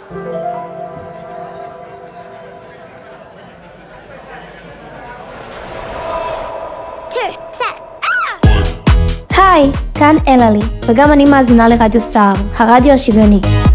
היי, כאן אלעלי, וגם אני מאזינה לרדיו סער, הרדיו השוויוני.